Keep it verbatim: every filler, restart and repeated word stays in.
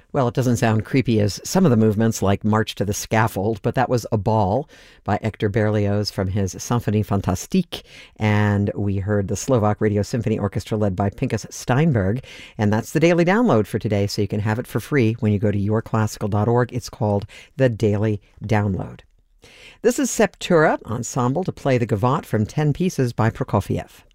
Well, it doesn't sound creepy as some of the movements like March to the Scaffold, but that was A Ball by Hector Berlioz from his Symphonie Fantastique. And we heard the Slovak Radio Symphony Orchestra led by Pinkas Steinberg. And that's the daily download for today, so you can have it for free when you go to your classical dot org. It's called The Daily Download. This is Septura Ensemble to play the Gavotte from ten Pieces by Prokofiev.